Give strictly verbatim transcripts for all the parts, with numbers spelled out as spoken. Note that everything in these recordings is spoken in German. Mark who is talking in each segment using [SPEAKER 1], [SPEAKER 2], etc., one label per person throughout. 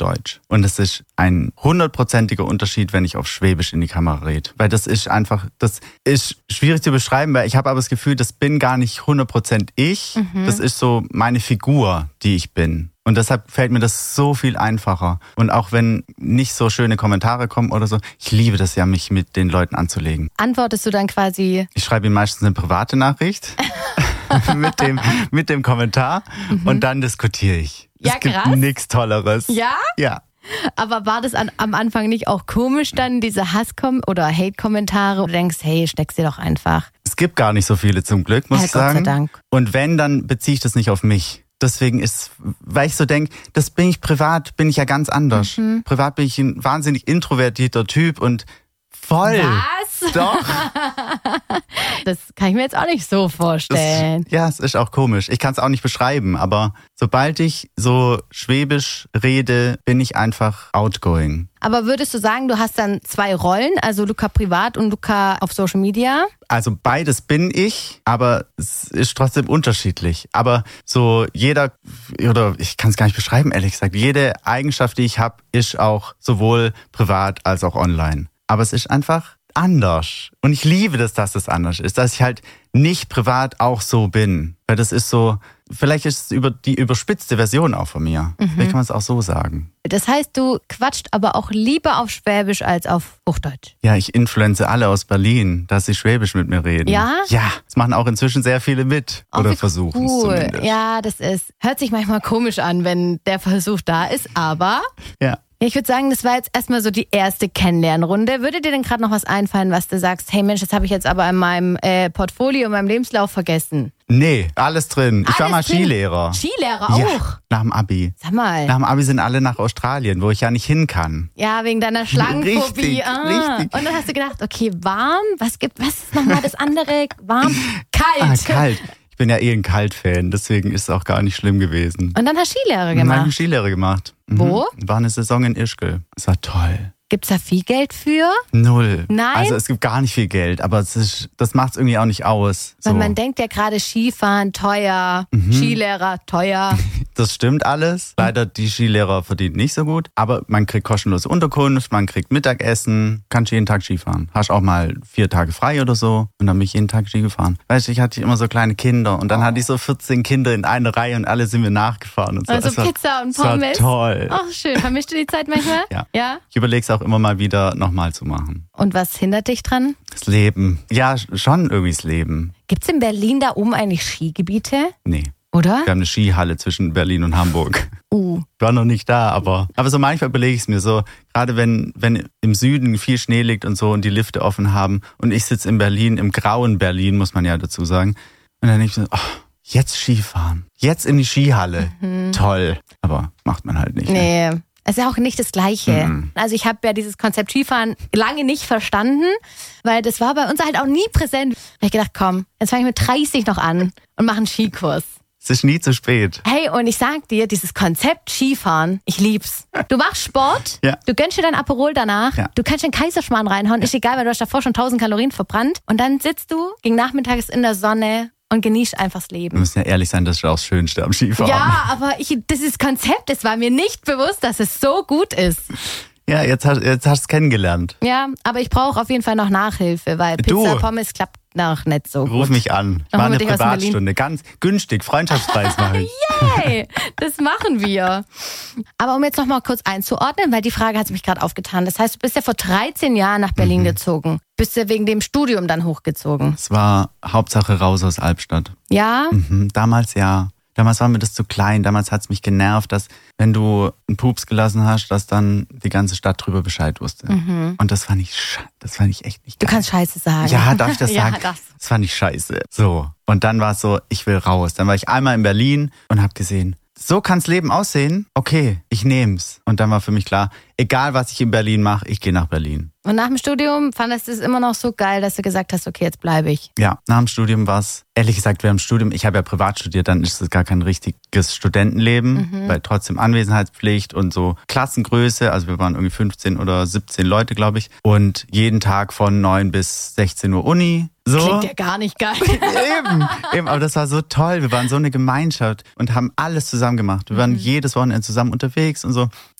[SPEAKER 1] Hochdeutsch. Und es ist ein hundertprozentiger Unterschied, wenn ich auf Schwäbisch in die Kamera rede. Weil das ist einfach, das ist schwierig zu beschreiben, weil ich habe aber das Gefühl, das bin gar nicht hundert Prozent ich. Mhm. Das ist so meine Figur, die ich bin. Und deshalb fällt mir das so viel einfacher. Und auch wenn nicht so schöne Kommentare kommen oder so, ich liebe das ja, mich mit den Leuten anzulegen.
[SPEAKER 2] Antwortest du dann quasi?
[SPEAKER 1] Ich schreibe ihnen meistens eine private Nachricht mit dem, mit dem Kommentar mhm. und dann diskutiere ich.
[SPEAKER 2] Ja,
[SPEAKER 1] es gibt
[SPEAKER 2] krass.
[SPEAKER 1] nichts Tolleres.
[SPEAKER 2] Ja?
[SPEAKER 1] Ja.
[SPEAKER 2] Aber war das an, am Anfang nicht auch komisch dann, diese Hass- oder Hate-Kommentare? Du denkst, hey, steck sie doch einfach.
[SPEAKER 1] Es gibt gar nicht so viele zum Glück, muss
[SPEAKER 2] ja,
[SPEAKER 1] ich sagen.
[SPEAKER 2] Gott sei Dank.
[SPEAKER 1] Und wenn, dann beziehe ich das nicht auf mich. Deswegen ist, weil ich so denke, das bin ich privat, bin ich ja ganz anders. Mhm. Privat bin ich ein wahnsinnig introvertierter Typ und voll.
[SPEAKER 2] Was?
[SPEAKER 1] Doch.
[SPEAKER 2] Das kann ich mir jetzt auch nicht so vorstellen.
[SPEAKER 1] Das, ja, es ist auch komisch. Ich kann es auch nicht beschreiben, aber sobald ich so schwäbisch rede, bin ich einfach outgoing.
[SPEAKER 2] Aber würdest du sagen, du hast dann zwei Rollen, also Luca privat und Luca auf Social Media?
[SPEAKER 1] Also beides bin ich, aber es ist trotzdem unterschiedlich. Aber so jeder, oder ich kann es gar nicht beschreiben, ehrlich gesagt, jede Eigenschaft, die ich habe, ist auch sowohl privat als auch online. Aber es ist einfach anders. Und ich liebe das, dass es anders ist, dass ich halt nicht privat auch so bin. Weil das ist so, vielleicht ist es über die überspitzte Version auch von mir. Mhm. Vielleicht kann man es auch so sagen.
[SPEAKER 2] Das heißt, du quatscht aber auch lieber auf Schwäbisch als auf Hochdeutsch.
[SPEAKER 1] Ja, ich influenze alle aus Berlin, dass sie Schwäbisch mit mir reden.
[SPEAKER 2] Ja?
[SPEAKER 1] Ja, das machen auch inzwischen sehr viele mit.
[SPEAKER 2] Oh,
[SPEAKER 1] oder versuchen es
[SPEAKER 2] cool.
[SPEAKER 1] zumindest.
[SPEAKER 2] Ja, das ist, hört sich manchmal komisch an, wenn der Versuch da ist, aber...
[SPEAKER 1] Ja.
[SPEAKER 2] Ich würde sagen, das war jetzt erstmal so die erste Kennenlernrunde. Würde dir denn gerade noch was einfallen, was du sagst, hey Mensch, das habe ich jetzt aber in meinem äh, Portfolio, in meinem Lebenslauf vergessen?
[SPEAKER 1] Nee, alles drin. Ich
[SPEAKER 2] alles
[SPEAKER 1] war mal
[SPEAKER 2] drin.
[SPEAKER 1] Skilehrer.
[SPEAKER 2] Skilehrer auch?
[SPEAKER 1] Ja, nach dem Abi.
[SPEAKER 2] Sag mal.
[SPEAKER 1] Nach dem Abi sind alle nach Australien, wo ich ja nicht hin kann.
[SPEAKER 2] Ja, wegen deiner Schlangenphobie.
[SPEAKER 1] Richtig,
[SPEAKER 2] ah.
[SPEAKER 1] richtig.
[SPEAKER 2] Und dann hast du gedacht, okay, warm, was gibt, was ist nochmal das andere? Warm, kalt.
[SPEAKER 1] Ah, kalt. Ich bin ja eh ein Kalt-Fan, deswegen ist es auch gar nicht schlimm gewesen.
[SPEAKER 2] Und dann hast du Skilehrer
[SPEAKER 1] Ich habe
[SPEAKER 2] gemacht.
[SPEAKER 1] eine Skilehre gemacht. Mhm.
[SPEAKER 2] Wo?
[SPEAKER 1] War eine Saison in Ischgl. Es war toll.
[SPEAKER 2] Gibt's da viel Geld für?
[SPEAKER 1] Null.
[SPEAKER 2] Nein?
[SPEAKER 1] Also es gibt gar nicht viel Geld, aber es ist, das macht es irgendwie auch nicht aus.
[SPEAKER 2] Weil
[SPEAKER 1] So.
[SPEAKER 2] man denkt ja gerade Skifahren, teuer,
[SPEAKER 1] Mhm.
[SPEAKER 2] Skilehrer, teuer.
[SPEAKER 1] Das stimmt alles. Leider, die Skilehrer verdienen nicht so gut. Aber man kriegt kostenlose Unterkunft, man kriegt Mittagessen, kannst jeden Tag Skifahren. Hast auch mal vier Tage frei oder so. Und dann bin ich jeden Tag Ski gefahren. Weißt du, ich hatte immer so kleine Kinder. Und dann
[SPEAKER 2] oh.
[SPEAKER 1] hatte ich so vierzehn Kinder in einer Reihe und alle sind mir nachgefahren. Und so.
[SPEAKER 2] Also
[SPEAKER 1] Es war,
[SPEAKER 2] Pizza und
[SPEAKER 1] es war
[SPEAKER 2] Pommes.
[SPEAKER 1] toll.
[SPEAKER 2] Ach schön, vermischst du die Zeit manchmal?
[SPEAKER 1] Ja.
[SPEAKER 2] Ja?
[SPEAKER 1] Ich überlege es auch immer mal wieder nochmal zu machen.
[SPEAKER 2] Und was hindert dich dran?
[SPEAKER 1] Das Leben. Ja, schon irgendwie das Leben.
[SPEAKER 2] Gibt's in Berlin da oben eigentlich Skigebiete?
[SPEAKER 1] Nee.
[SPEAKER 2] Oder?
[SPEAKER 1] Wir haben eine Skihalle zwischen Berlin und Hamburg.
[SPEAKER 2] Uh.
[SPEAKER 1] Ich war noch nicht da, aber, aber so manchmal überlege ich es mir so, gerade wenn, wenn im Süden viel Schnee liegt und so und die Lifte offen haben und ich sitze in Berlin, im grauen Berlin, muss man ja dazu sagen. Und dann denke ich so, oh, jetzt Skifahren, jetzt in die Skihalle, mhm. toll. Aber macht man halt nicht.
[SPEAKER 2] Nee. Ne? Es ist ja auch nicht das Gleiche.
[SPEAKER 1] Mhm.
[SPEAKER 2] Also ich habe ja dieses Konzept Skifahren lange nicht verstanden, weil das war bei uns halt auch nie präsent. Da habe ich gedacht, komm, jetzt fange ich mit dreißig noch an und mache einen Skikurs.
[SPEAKER 1] Es ist nie zu spät.
[SPEAKER 2] Hey, und ich sag dir, dieses Konzept Skifahren, ich lieb's. Du machst Sport,
[SPEAKER 1] ja.
[SPEAKER 2] du gönnst dir dein Aperol danach, ja. du kannst den Kaiserschmarrn reinhauen, ja. ist egal, weil du hast davor schon tausend Kalorien verbrannt. Und dann sitzt du gegen Nachmittags in der Sonne und genießt einfach das Leben.
[SPEAKER 1] Wir müssen ja ehrlich sein, das ist auch das Schönste am Skifahren.
[SPEAKER 2] Ja, aber ich, dieses Konzept, es war mir nicht bewusst, dass es so gut ist.
[SPEAKER 1] Ja, jetzt hast, jetzt hast du es kennengelernt.
[SPEAKER 2] Ja, aber ich brauche auf jeden Fall noch Nachhilfe, weil Pizza,
[SPEAKER 1] du.
[SPEAKER 2] Pommes klappt noch nicht so gut.
[SPEAKER 1] Ruf mich an.
[SPEAKER 2] Dann
[SPEAKER 1] War
[SPEAKER 2] holen
[SPEAKER 1] eine
[SPEAKER 2] wir dich aus
[SPEAKER 1] Privatstunde. Ganz günstig. Freundschaftspreis mache ich.
[SPEAKER 2] Yay! Das machen wir. Aber um jetzt noch mal kurz einzuordnen, weil die Frage hat mich gerade aufgetan. Das heißt, du bist ja vor dreizehn Jahren nach Berlin mhm. gezogen. Bist du wegen dem Studium dann hochgezogen?
[SPEAKER 1] Es war Hauptsache raus aus Albstadt.
[SPEAKER 2] Ja?
[SPEAKER 1] Mhm. Damals ja. Damals war mir das zu klein. Damals hat es mich genervt, dass wenn du einen Pups gelassen hast, dass dann die ganze Stadt drüber Bescheid wusste. Mhm. Und das fand ich sche- das fand ich echt nicht geil.
[SPEAKER 2] Du kannst Scheiße sagen.
[SPEAKER 1] Ja, darf ich das
[SPEAKER 2] ja,
[SPEAKER 1] sagen?
[SPEAKER 2] das.
[SPEAKER 1] Das fand ich scheiße. So. Und dann war es so, ich will raus. Dann war ich einmal in Berlin und habe gesehen, so kann's Leben aussehen. Okay, ich nehm's. Und dann war für mich klar, egal was ich in Berlin mache, ich gehe nach Berlin.
[SPEAKER 2] Und nach dem Studium fandest du es immer noch so geil, dass du gesagt hast, okay, jetzt bleibe ich.
[SPEAKER 1] Ja, nach dem Studium war es, ehrlich gesagt, während dem Studium, ich habe ja privat studiert, dann ist es gar kein richtiges Studentenleben, mhm. weil trotzdem Anwesenheitspflicht und so Klassengröße, also wir waren irgendwie fünfzehn oder siebzehn Leute, glaube ich, und jeden Tag von neun bis sechzehn Uhr Uni. So.
[SPEAKER 2] Klingt ja gar nicht geil.
[SPEAKER 1] eben, eben, aber das war so toll. Wir waren so eine Gemeinschaft und haben alles zusammen gemacht. Wir waren mhm. jedes Wochenende zusammen unterwegs und so.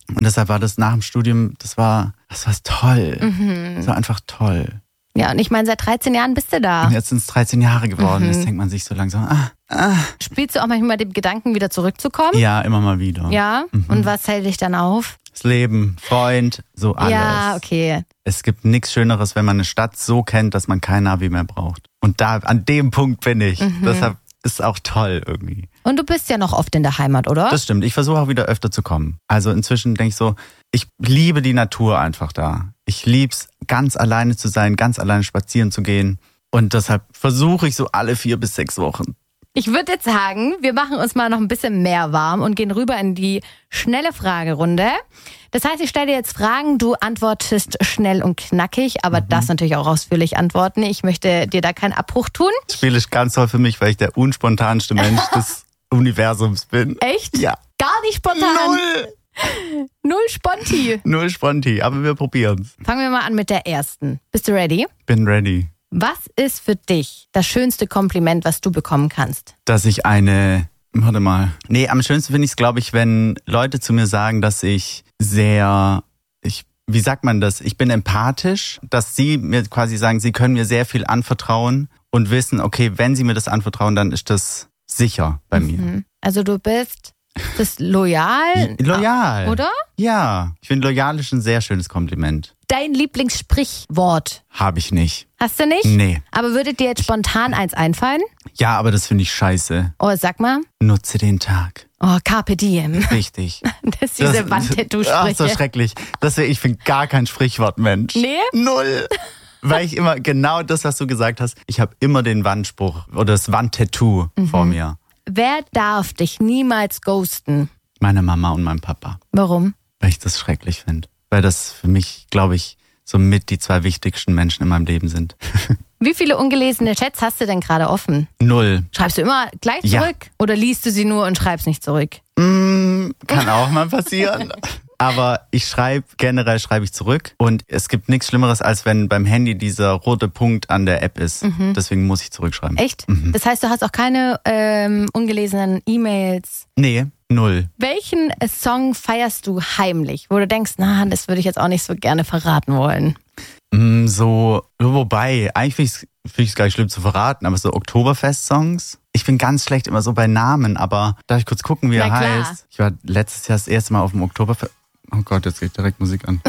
[SPEAKER 1] Und deshalb war das nach dem Studium, das war, das war toll.
[SPEAKER 2] Mhm.
[SPEAKER 1] Das war einfach toll.
[SPEAKER 2] Ja, und ich meine, seit dreizehn Jahren bist du da.
[SPEAKER 1] Und jetzt sind es dreizehn Jahre geworden. Mhm. Jetzt denkt man sich so langsam, ah, ah.
[SPEAKER 2] Spielst du auch manchmal mit dem Gedanken, wieder zurückzukommen?
[SPEAKER 1] Ja, immer mal wieder.
[SPEAKER 2] Ja? Mhm. Und was hält dich dann auf?
[SPEAKER 1] Das Leben, Freund, so alles.
[SPEAKER 2] Ja, okay.
[SPEAKER 1] Es gibt nichts Schöneres, wenn man eine Stadt so kennt, dass man kein Navi mehr braucht. Und da, an dem Punkt bin ich. Mhm. Deshalb ist es auch toll irgendwie.
[SPEAKER 2] Und du bist ja noch oft in der Heimat, oder?
[SPEAKER 1] Das stimmt. Ich versuche auch wieder öfter zu kommen. Also inzwischen denke ich so, ich liebe die Natur einfach da. Ich lieb's, ganz alleine zu sein, ganz alleine spazieren zu gehen. Und deshalb versuche ich so alle vier bis sechs Wochen.
[SPEAKER 2] Ich würde jetzt sagen, wir machen uns mal noch ein bisschen mehr warm und gehen rüber in die schnelle Fragerunde. Das heißt, ich stelle dir jetzt Fragen, du antwortest schnell und knackig, aber mhm. das natürlich auch ausführlich antworten. Ich möchte dir da keinen Abbruch tun.
[SPEAKER 1] Das Spiel ist ganz toll für mich, weil ich der unspontanste Mensch des Universums bin.
[SPEAKER 2] Echt?
[SPEAKER 1] Ja.
[SPEAKER 2] Gar nicht spontan?
[SPEAKER 1] Null!
[SPEAKER 2] Null Sponti.
[SPEAKER 1] Null Sponti, aber wir probieren's.
[SPEAKER 2] Fangen wir mal an mit der ersten. Bist du ready?
[SPEAKER 1] Bin ready.
[SPEAKER 2] Was ist für dich das schönste Kompliment, was du bekommen kannst?
[SPEAKER 1] Dass ich eine, warte mal. Nee, am schönsten finde ich es, glaube ich, wenn Leute zu mir sagen, dass ich sehr, ich, wie sagt man das? Ich bin empathisch, dass sie mir quasi sagen, sie können mir sehr viel anvertrauen und wissen, okay, wenn sie mir das anvertrauen, dann ist das sicher bei mhm. mir.
[SPEAKER 2] Also du bist das loyal?
[SPEAKER 1] Loyal.
[SPEAKER 2] Oder?
[SPEAKER 1] Ja, ich finde loyal ist ein sehr schönes Kompliment.
[SPEAKER 2] Dein Lieblingssprichwort?
[SPEAKER 1] Habe ich nicht.
[SPEAKER 2] Hast du nicht?
[SPEAKER 1] Nee.
[SPEAKER 2] Aber würde dir jetzt spontan eins einfallen?
[SPEAKER 1] Ja, aber das finde ich scheiße.
[SPEAKER 2] Oh, sag mal.
[SPEAKER 1] Nutze den Tag.
[SPEAKER 2] Oh, Carpe Diem.
[SPEAKER 1] Richtig.
[SPEAKER 2] Das ist diese Wandtattoo-Sprüche.
[SPEAKER 1] Ach, so schrecklich. Das wär, ich finde gar kein Sprichwort, Mensch.
[SPEAKER 2] Nee?
[SPEAKER 1] Null. Weil ich immer, genau das, was du gesagt hast, ich habe immer den Wandspruch oder das Wandtattoo mhm. vor mir.
[SPEAKER 2] Wer darf dich niemals ghosten?
[SPEAKER 1] Meine Mama und mein Papa.
[SPEAKER 2] Warum?
[SPEAKER 1] Weil ich das schrecklich finde. Weil das für mich, glaube ich, somit die zwei wichtigsten Menschen in meinem Leben sind.
[SPEAKER 2] Wie viele ungelesene Chats hast du denn gerade offen?
[SPEAKER 1] Null.
[SPEAKER 2] Schreibst du immer gleich zurück? Ja. Oder liest du sie nur und schreibst nicht zurück?
[SPEAKER 1] Mm, kann auch mal passieren. Aber ich schreibe, generell schreibe ich zurück. Und es gibt nichts Schlimmeres, als wenn beim Handy dieser rote Punkt an der App ist. Mhm. Deswegen muss ich zurückschreiben.
[SPEAKER 2] Echt?
[SPEAKER 1] Mhm.
[SPEAKER 2] Das heißt, du hast auch keine ähm, ungelesenen E-Mails?
[SPEAKER 1] Nee, null.
[SPEAKER 2] Welchen Song feierst du heimlich, wo du denkst, na, das würde ich jetzt auch nicht so gerne verraten wollen?
[SPEAKER 1] Mm, so, wobei, eigentlich finde ich es find gar nicht schlimm zu verraten, aber so Oktoberfest-Songs. Ich bin ganz schlecht immer so bei Namen, aber darf ich kurz gucken, wie
[SPEAKER 2] Na
[SPEAKER 1] er
[SPEAKER 2] klar.
[SPEAKER 1] heißt? Ich war letztes Jahr das erste Mal auf dem Oktoberfest. Oh Gott, jetzt geht direkt Musik an.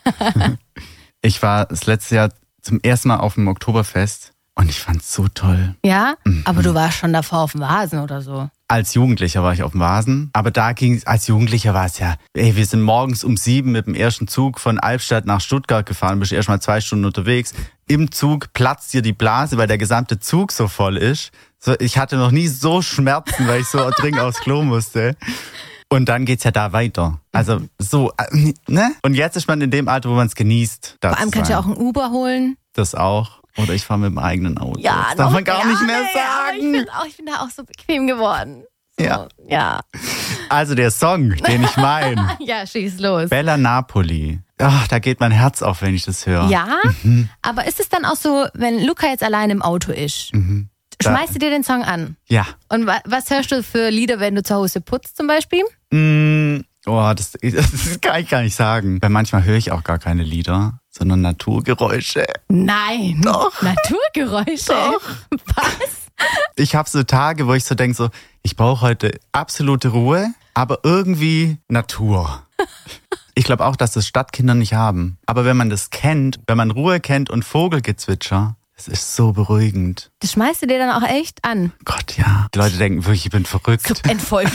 [SPEAKER 1] Ich war das letzte Jahr zum ersten Mal auf dem Oktoberfest und ich fand's so toll.
[SPEAKER 2] Ja?
[SPEAKER 1] Mhm.
[SPEAKER 2] Aber du warst schon davor auf dem Vasen oder so.
[SPEAKER 1] Als Jugendlicher war ich auf dem Vasen, aber da ging es, als Jugendlicher war es ja, ey, wir sind morgens um sieben mit dem ersten Zug von Albstadt nach Stuttgart gefahren, bist erst mal zwei Stunden unterwegs. Im Zug platzt dir die Blase, weil der gesamte Zug so voll ist. So, ich hatte noch nie so Schmerzen, weil ich so dringend aufs Klo musste. Und dann geht's ja da weiter. Also so, ne? Und jetzt ist man in dem Alter, wo man es genießt.
[SPEAKER 2] Vor allem kannst du ja auch ein Uber holen.
[SPEAKER 1] Das auch. Oder ich fahre mit dem eigenen Auto.
[SPEAKER 2] Ja,
[SPEAKER 1] das darf man gar
[SPEAKER 2] gerne,
[SPEAKER 1] nicht mehr
[SPEAKER 2] ja,
[SPEAKER 1] sagen.
[SPEAKER 2] ich, bin auch, ich bin da auch so bequem geworden. So,
[SPEAKER 1] ja.
[SPEAKER 2] ja.
[SPEAKER 1] Also der Song, den ich meine.
[SPEAKER 2] Ja, schieß los.
[SPEAKER 1] Bella Napoli. Ach, da geht mein Herz auf, wenn ich das höre.
[SPEAKER 2] Ja, mhm. Aber ist es dann auch so, wenn Luca jetzt allein im Auto ist,
[SPEAKER 1] mhm.
[SPEAKER 2] schmeißt du dir den Song an?
[SPEAKER 1] Ja.
[SPEAKER 2] Und wa- was hörst du für Lieder, wenn du zu Hause putzt zum Beispiel?
[SPEAKER 1] Mm, oh, das, das kann ich gar nicht sagen. Weil manchmal höre ich auch gar keine Lieder, sondern Naturgeräusche.
[SPEAKER 2] Nein.
[SPEAKER 1] Doch.
[SPEAKER 2] Naturgeräusche?
[SPEAKER 1] Doch.
[SPEAKER 2] Was?
[SPEAKER 1] Ich habe so Tage, wo ich so denke, so, ich brauche heute absolute Ruhe, aber irgendwie Natur. Ich glaube auch, dass das Stadtkinder nicht haben. Aber wenn man das kennt, wenn man Ruhe kennt und Vogelgezwitscher, das ist so beruhigend.
[SPEAKER 2] Das schmeißt du dir dann auch echt an?
[SPEAKER 1] Gott, ja. Die Leute denken wirklich, ich bin verrückt.
[SPEAKER 2] So entfolgt.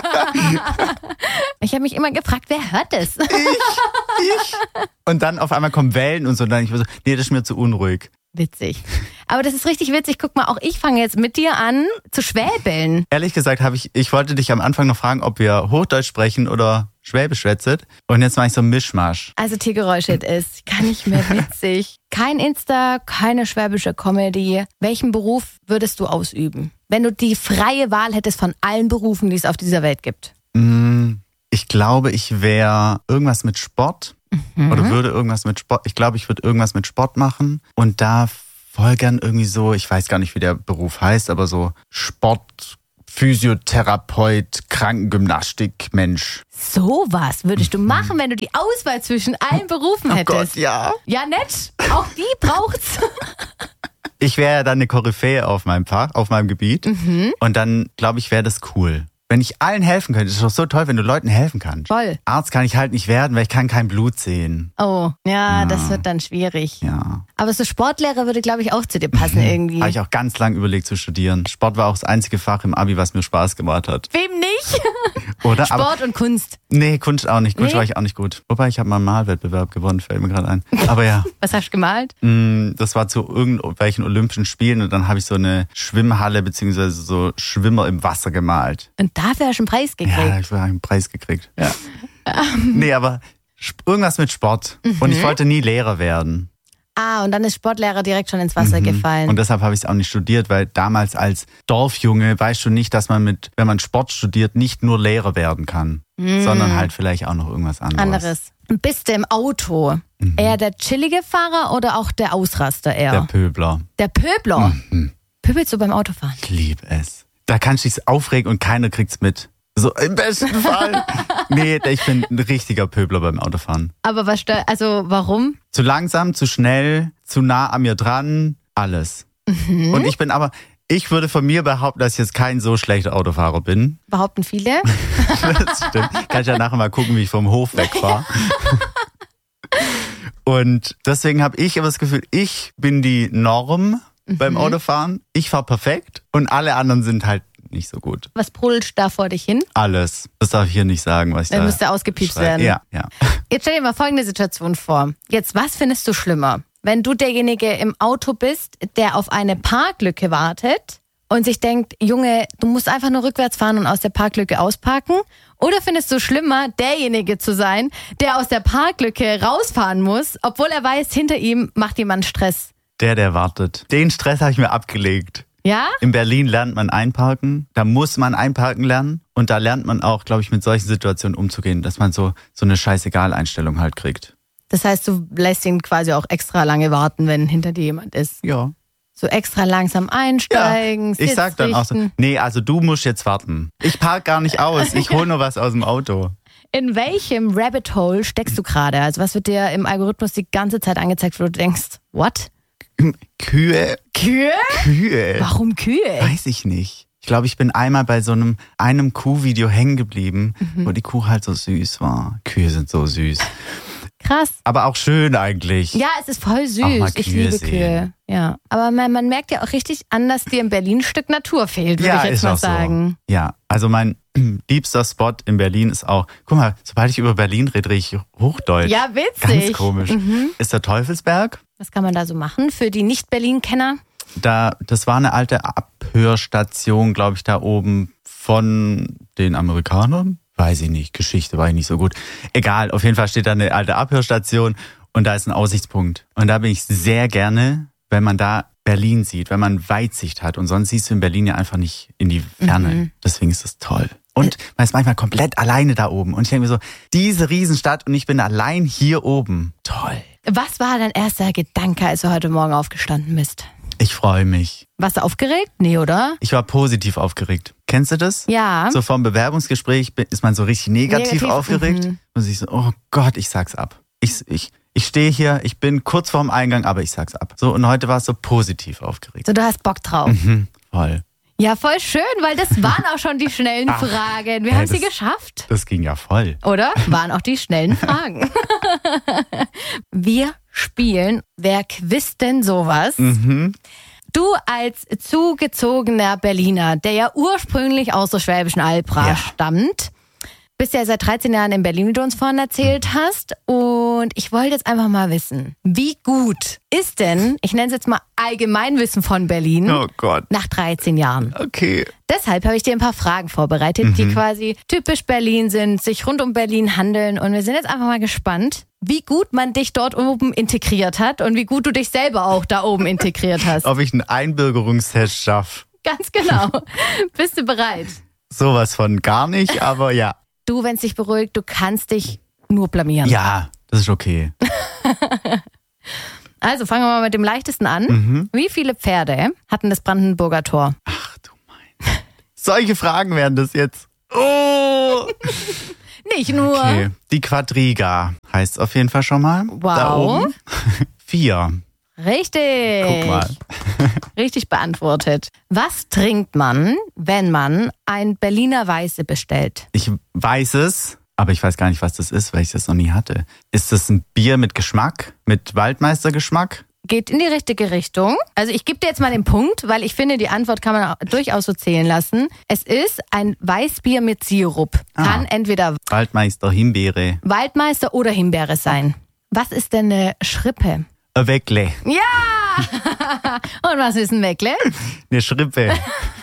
[SPEAKER 2] Ich habe mich immer gefragt, wer hört das?
[SPEAKER 1] Ich, ich. Und dann auf einmal kommen Wellen und so. Und dann ich so, nee, das ist mir zu unruhig.
[SPEAKER 2] Witzig. Aber das ist richtig witzig. Guck mal, auch ich fange jetzt mit dir an zu schwäbeln.
[SPEAKER 1] Ehrlich gesagt habe ich, ich wollte dich am Anfang noch fragen, ob wir Hochdeutsch sprechen oder Schwäbisch schwätzet. Und jetzt mache ich so einen Mischmasch.
[SPEAKER 2] Also Tiergeräusche ist gar nicht mehr witzig. Kein Insta, keine schwäbische Comedy. Welchen Beruf würdest du ausüben? Wenn du die freie Wahl hättest von allen Berufen, die es auf dieser Welt gibt.
[SPEAKER 1] Ich glaube, ich wäre irgendwas mit Sport. Mhm. Oder würde irgendwas mit Sport, ich glaube, ich würde irgendwas mit Sport machen und da voll gern irgendwie so, ich weiß gar nicht, wie der Beruf heißt, aber so Sport Physiotherapeut, Krankengymnastik, Mensch.
[SPEAKER 2] Sowas würdest du machen, wenn du die Auswahl zwischen allen Berufen hättest.
[SPEAKER 1] Oh Gott, ja.
[SPEAKER 2] Ja, nett. Auch die braucht's.
[SPEAKER 1] Ich wäre ja dann eine Koryphäe auf meinem Fach, auf meinem Gebiet. Mhm. Und dann, glaube ich, wäre das cool. Wenn ich allen helfen könnte, ist doch so toll, wenn du Leuten helfen kannst.
[SPEAKER 2] Voll.
[SPEAKER 1] Arzt kann ich halt nicht werden, weil ich kann kein Blut sehen.
[SPEAKER 2] Oh, ja, ja. Das wird dann schwierig.
[SPEAKER 1] Ja.
[SPEAKER 2] Aber so Sportlehrer würde, glaube ich, auch zu dir passen mhm. irgendwie.
[SPEAKER 1] Habe ich auch ganz lang überlegt zu studieren. Sport war auch das einzige Fach im Abi, was mir Spaß gemacht hat.
[SPEAKER 2] Wem nicht?
[SPEAKER 1] Oder?
[SPEAKER 2] Sport
[SPEAKER 1] Aber,
[SPEAKER 2] und Kunst.
[SPEAKER 1] Nee, Kunst auch nicht. Kunst
[SPEAKER 2] nee?
[SPEAKER 1] war ich auch nicht gut. Wobei, ich habe mal einen Malwettbewerb gewonnen, fällt mir gerade ein. Aber ja.
[SPEAKER 2] Was hast du gemalt?
[SPEAKER 1] Das war zu irgendwelchen Olympischen Spielen und dann habe ich so eine Schwimmhalle bzw. so Schwimmer im Wasser gemalt.
[SPEAKER 2] Und dafür hast du einen Preis gekriegt?
[SPEAKER 1] Ja, ich habe einen Preis gekriegt. Ja. Nee, aber irgendwas mit Sport. Mhm. Und ich wollte nie Lehrer werden.
[SPEAKER 2] Ah, und dann ist Sportlehrer direkt schon ins Wasser mhm. gefallen.
[SPEAKER 1] Und deshalb habe ich es auch nicht studiert, weil damals als Dorfjunge weißt du nicht, dass man mit, wenn man Sport studiert, nicht nur Lehrer werden kann, mhm. sondern halt vielleicht auch noch irgendwas anderes.
[SPEAKER 2] Anderes. Bist du im Auto mhm. eher der chillige Fahrer oder auch der Ausraster eher?
[SPEAKER 1] Der Pöbler.
[SPEAKER 2] Der Pöbler?
[SPEAKER 1] Mhm.
[SPEAKER 2] Pöbelst du beim Autofahren?
[SPEAKER 1] Ich liebe es. Da kannst du dich aufregen und keiner kriegt's mit. So im besten Fall. Nee, ich bin ein richtiger Pöbler beim Autofahren.
[SPEAKER 2] Aber was, also warum?
[SPEAKER 1] Zu langsam, zu schnell, zu nah an mir dran, alles. Mhm. Und ich bin aber, ich würde von mir behaupten, dass ich jetzt kein so schlechter Autofahrer bin.
[SPEAKER 2] Behaupten viele?
[SPEAKER 1] Das stimmt. Kann ich ja nachher mal gucken, wie ich vom Hof wegfahre. Und deswegen habe ich immer das Gefühl, ich bin die Norm mhm. beim Autofahren. Ich fahre perfekt und alle anderen sind halt nicht so gut.
[SPEAKER 2] Was brüllt da vor dich hin?
[SPEAKER 1] Alles. Das darf ich hier nicht sagen, was ich
[SPEAKER 2] Dann
[SPEAKER 1] da
[SPEAKER 2] müsste ausgepiepst
[SPEAKER 1] schreibe.
[SPEAKER 2] werden.
[SPEAKER 1] Ja, ja.
[SPEAKER 2] Jetzt stell dir mal folgende Situation vor. Jetzt, was findest du schlimmer? Wenn du derjenige im Auto bist, der auf eine Parklücke wartet und sich denkt, Junge, du musst einfach nur rückwärts fahren und aus der Parklücke ausparken? Oder findest du schlimmer, derjenige zu sein, der aus der Parklücke rausfahren muss, obwohl er weiß, hinter ihm macht jemand Stress?
[SPEAKER 1] Der, der wartet. Den Stress habe ich mir abgelegt.
[SPEAKER 2] Ja?
[SPEAKER 1] In Berlin lernt man einparken, da muss man einparken lernen und da lernt man auch, glaube ich, mit solchen Situationen umzugehen, dass man so, so eine Scheißegal-Einstellung halt kriegt.
[SPEAKER 2] Das heißt, du lässt ihn quasi auch extra lange warten, wenn hinter dir jemand ist?
[SPEAKER 1] Ja.
[SPEAKER 2] So extra langsam einsteigen,
[SPEAKER 1] ja, ich sag dann auch so, nee, also du musst jetzt warten. Ich park gar nicht aus, ich hol nur was aus dem Auto.
[SPEAKER 2] In welchem Rabbit Hole steckst du gerade? Also was wird dir im Algorithmus die ganze Zeit angezeigt, wo du denkst, what?
[SPEAKER 1] Kühe.
[SPEAKER 2] Kühe?
[SPEAKER 1] Kühe.
[SPEAKER 2] Warum Kühe?
[SPEAKER 1] Weiß ich nicht. Ich glaube, ich bin einmal bei so einem, einem Kuhvideo hängen geblieben, mhm. wo die Kuh halt so süß war. Kühe sind so süß.
[SPEAKER 2] Krass.
[SPEAKER 1] Aber auch schön eigentlich.
[SPEAKER 2] Ja, es ist voll süß. Ich liebe
[SPEAKER 1] sehen.
[SPEAKER 2] Kühe. Ja. Aber man, man merkt ja auch richtig an, dass dir in Berlin ein Stück Natur fehlt, würde
[SPEAKER 1] ja,
[SPEAKER 2] ich jetzt
[SPEAKER 1] ist
[SPEAKER 2] mal
[SPEAKER 1] auch
[SPEAKER 2] sagen.
[SPEAKER 1] So. Ja, also mein liebster Spot in Berlin ist auch, guck mal, sobald ich über Berlin rede, rede ich Hochdeutsch.
[SPEAKER 2] Ja, witzig.
[SPEAKER 1] Ganz komisch. Mhm. Ist der Teufelsberg.
[SPEAKER 2] Was kann man da so machen für die Nicht-Berlin-Kenner?
[SPEAKER 1] Da, das war eine alte Abhörstation, glaube ich, da oben von den Amerikanern. Weiß ich nicht, Geschichte war ich nicht so gut. Egal, auf jeden Fall steht da eine alte Abhörstation und da ist ein Aussichtspunkt. Und da bin ich sehr gerne, wenn man da Berlin sieht, wenn man Weitsicht hat. Und sonst siehst du in Berlin ja einfach nicht in die Ferne. Mhm. Deswegen ist das toll. Und man ist manchmal komplett alleine da oben. Und ich denke mir so, diese Riesenstadt und ich bin allein hier oben. Toll.
[SPEAKER 2] Was war dein erster Gedanke, als du heute Morgen aufgestanden bist?
[SPEAKER 1] Ich freue mich.
[SPEAKER 2] Warst du aufgeregt? Nee, oder?
[SPEAKER 1] Ich war positiv aufgeregt. Kennst du das?
[SPEAKER 2] Ja.
[SPEAKER 1] So vom Bewerbungsgespräch ist man so richtig negativ, negativ aufgeregt. Mhm. Und sich so, oh Gott, ich sag's ab. Ich, ich, ich stehe hier, ich bin kurz vorm Eingang, aber ich sag's ab. So, und heute war es so positiv aufgeregt.
[SPEAKER 2] So, du hast Bock drauf.
[SPEAKER 1] Mhm, voll.
[SPEAKER 2] Ja, voll schön, weil das waren auch schon die schnellen Ach, Fragen. Wir ja, haben das, sie geschafft.
[SPEAKER 1] Das ging ja voll.
[SPEAKER 2] Oder? Waren auch die schnellen Fragen. Wir spielen Wer quizt denn sowas?
[SPEAKER 1] Mhm.
[SPEAKER 2] Du als zugezogener Berliner, der ja ursprünglich aus der Schwäbischen Alb ja. stammt, bist ja seit dreizehn Jahren in Berlin, wie du uns vorhin erzählt hast. Und ich wollte jetzt einfach mal wissen, wie gut ist denn, ich nenne es jetzt mal Allgemeinwissen von Berlin,
[SPEAKER 1] oh Gott.
[SPEAKER 2] nach dreizehn Jahren?
[SPEAKER 1] Okay.
[SPEAKER 2] Deshalb habe ich dir ein paar Fragen vorbereitet, mhm. die quasi typisch Berlin sind, sich rund um Berlin handeln. Und wir sind jetzt einfach mal gespannt, wie gut man dich dort oben integriert hat und wie gut du dich selber auch da oben integriert hast.
[SPEAKER 1] Ob ich einen Einbürgerungstest schaffe.
[SPEAKER 2] Ganz genau. Bist du bereit?
[SPEAKER 1] Sowas von gar nicht, aber ja.
[SPEAKER 2] Du, wenn es dich beruhigt, du kannst dich nur blamieren.
[SPEAKER 1] Ja, das ist okay.
[SPEAKER 2] Also fangen wir mal mit dem leichtesten an. Mhm. Wie viele Pferde hatten das Brandenburger Tor?
[SPEAKER 1] Ach du mein. Solche Fragen wären das jetzt. Oh!
[SPEAKER 2] Nicht nur.
[SPEAKER 1] Okay. Die Quadriga heißt auf jeden Fall schon mal.
[SPEAKER 2] Wow.
[SPEAKER 1] Da oben. Vier.
[SPEAKER 2] Richtig.
[SPEAKER 1] Guck mal.
[SPEAKER 2] Richtig beantwortet. Was trinkt man, wenn man ein Berliner Weiße bestellt?
[SPEAKER 1] Ich weiß es, aber ich weiß gar nicht, was das ist, weil ich das noch nie hatte. Ist das ein Bier mit Geschmack? Mit Waldmeistergeschmack?
[SPEAKER 2] Geht in die richtige Richtung. Also ich gebe dir jetzt mal den Punkt, weil ich finde, die Antwort kann man auch durchaus so zählen lassen. Es ist ein Weißbier mit Sirup. Kann
[SPEAKER 1] Ah.
[SPEAKER 2] entweder
[SPEAKER 1] Waldmeister, Himbeere.
[SPEAKER 2] Waldmeister oder Himbeere sein. Was ist denn eine Schrippe?
[SPEAKER 1] Ein Weckle.
[SPEAKER 2] Ja! Und was ist ein Weckle?
[SPEAKER 1] Eine Schrippe.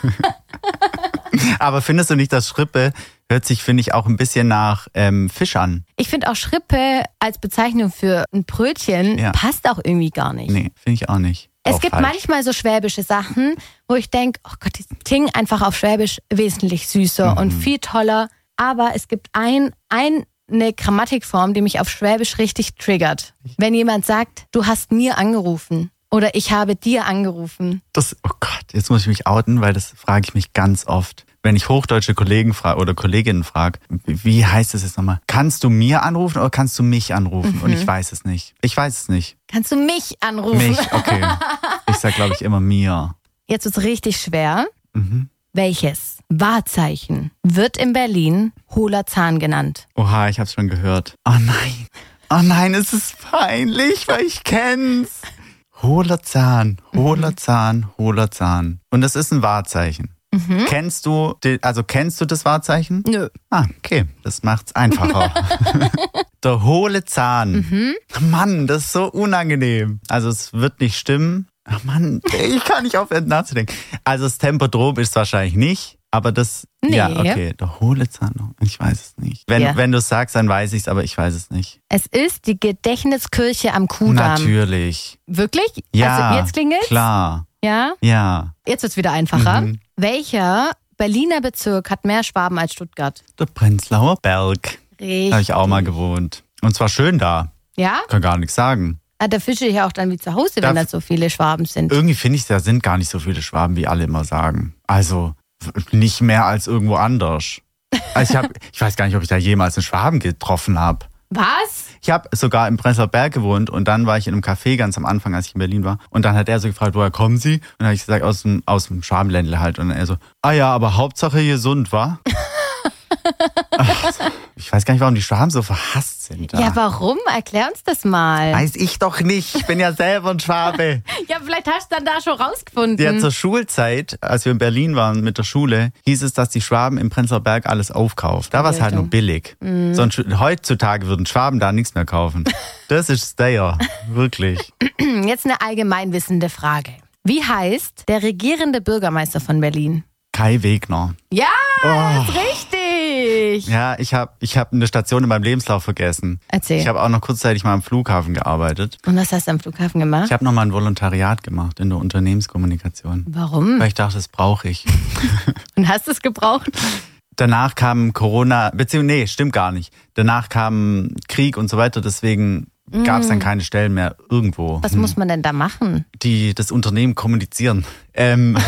[SPEAKER 1] Aber findest du nicht, dass Schrippe hört sich, finde ich, auch ein bisschen nach ähm, Fisch an?
[SPEAKER 2] Ich finde auch Schrippe als Bezeichnung für ein Brötchen
[SPEAKER 1] Ja.
[SPEAKER 2] passt auch irgendwie gar nicht.
[SPEAKER 1] Nee, finde ich auch nicht.
[SPEAKER 2] Es
[SPEAKER 1] Auch
[SPEAKER 2] gibt
[SPEAKER 1] falsch.
[SPEAKER 2] manchmal so schwäbische Sachen, wo ich denke, oh Gott, die klingen einfach auf Schwäbisch wesentlich süßer
[SPEAKER 1] Mhm.
[SPEAKER 2] und viel toller. Aber es gibt ein, ein, eine Grammatikform, die mich auf Schwäbisch richtig triggert. Wenn jemand sagt, du hast mir angerufen oder ich habe dir angerufen.
[SPEAKER 1] Das, oh Gott, jetzt muss ich mich outen, weil das frage ich mich ganz oft. Wenn ich hochdeutsche Kollegen frage oder Kolleginnen frage, wie heißt es jetzt nochmal? Kannst du mir anrufen oder kannst du mich anrufen?
[SPEAKER 2] Mhm.
[SPEAKER 1] Und ich weiß es nicht. Ich weiß es nicht.
[SPEAKER 2] Kannst du mich anrufen?
[SPEAKER 1] Mich, okay. Ich sag, glaube ich, immer mir.
[SPEAKER 2] Jetzt wird's richtig schwer.
[SPEAKER 1] Mhm.
[SPEAKER 2] Welches Wahrzeichen wird in Berlin hohler Zahn genannt?
[SPEAKER 1] Oha, ich hab's schon gehört. Oh nein. Oh nein, es ist peinlich, weil ich kenn's. Hohler Zahn, hohler Zahn, hohler Zahn. Und das ist ein Wahrzeichen.
[SPEAKER 2] Mhm.
[SPEAKER 1] Kennst du, die, also kennst du das Wahrzeichen?
[SPEAKER 2] Nö.
[SPEAKER 1] Ah, okay, das macht's einfacher. Der hohle Zahn.
[SPEAKER 2] Mhm.
[SPEAKER 1] Mann, das ist so unangenehm. Also es wird nicht stimmen. Ach Mann, ich kann nicht aufhören nachzudenken. Also das Tempodrom ist wahrscheinlich nicht, aber das,
[SPEAKER 2] Nee.
[SPEAKER 1] ja, okay, der hohle Zahn, ich weiß es nicht. Wenn,
[SPEAKER 2] Ja.
[SPEAKER 1] wenn du es sagst, dann weiß ich es, aber ich weiß es nicht.
[SPEAKER 2] Es ist die Gedächtniskirche am Kudamm.
[SPEAKER 1] Natürlich.
[SPEAKER 2] Wirklich?
[SPEAKER 1] Ja,
[SPEAKER 2] Also jetzt klingelt's?
[SPEAKER 1] klar,
[SPEAKER 2] Ja.
[SPEAKER 1] ja.
[SPEAKER 2] Jetzt wird's wieder einfacher.
[SPEAKER 1] Mhm.
[SPEAKER 2] Welcher Berliner Bezirk hat mehr Schwaben als Stuttgart?
[SPEAKER 1] Der Prenzlauer Berg.
[SPEAKER 2] Richtig.
[SPEAKER 1] Da habe ich auch mal gewohnt. Und zwar schön da,
[SPEAKER 2] Ja?
[SPEAKER 1] kann gar nichts sagen.
[SPEAKER 2] Ah, da fische ich auch dann wie zu Hause,
[SPEAKER 1] Da-
[SPEAKER 2] wenn da so viele Schwaben sind.
[SPEAKER 1] Irgendwie finde ich, da sind gar nicht so viele Schwaben, wie alle immer sagen. Also w- nicht mehr als irgendwo anders. Also ich, hab, ich weiß gar nicht, ob ich da jemals einen Schwaben getroffen habe.
[SPEAKER 2] Was?
[SPEAKER 1] Ich habe sogar im Prenzlauer Berg gewohnt und dann war ich in einem Café ganz am Anfang, als ich in Berlin war. Und dann hat er so gefragt, woher kommen Sie? Und dann habe ich gesagt, aus dem, aus dem Schwabenländle halt. Und dann er so, ah ja, aber Hauptsache gesund, wa? Ach, ich weiß gar nicht, warum die Schwaben so verhasst sind. Da.
[SPEAKER 2] Ja, warum? Erklär uns das mal.
[SPEAKER 1] Weiß ich doch nicht. Ich bin ja selber ein Schwabe.
[SPEAKER 2] Ja, vielleicht hast du dann da schon rausgefunden.
[SPEAKER 1] Ja, zur Schulzeit, als wir in Berlin waren mit der Schule, hieß es, dass die Schwaben im Prenzlauer Berg alles aufkaufen. Da war es halt nur billig.
[SPEAKER 2] Mhm.
[SPEAKER 1] Sonst, heutzutage würden Schwaben da nichts mehr kaufen. Das ist Stayer. Wirklich.
[SPEAKER 2] Jetzt eine allgemeinwissende Frage. Wie heißt der regierende Bürgermeister von Berlin?
[SPEAKER 1] Kai Wegner.
[SPEAKER 2] Ja,
[SPEAKER 1] Oh.
[SPEAKER 2] ist richtig.
[SPEAKER 1] Ja, ich habe ich hab eine Station in meinem Lebenslauf vergessen.
[SPEAKER 2] Erzähl.
[SPEAKER 1] Ich habe auch noch kurzzeitig mal am Flughafen gearbeitet.
[SPEAKER 2] Und was hast du am Flughafen gemacht?
[SPEAKER 1] Ich habe noch mal ein Volontariat gemacht in der Unternehmenskommunikation.
[SPEAKER 2] Warum?
[SPEAKER 1] Weil ich dachte, das brauche ich.
[SPEAKER 2] Und hast du es gebraucht?
[SPEAKER 1] Danach kam Corona, beziehungsweise, nee, stimmt gar nicht. Danach kam Krieg und so weiter, deswegen gab es dann keine Stellen mehr irgendwo.
[SPEAKER 2] Was muss man denn da machen?
[SPEAKER 1] Die das Unternehmen kommunizieren. Ähm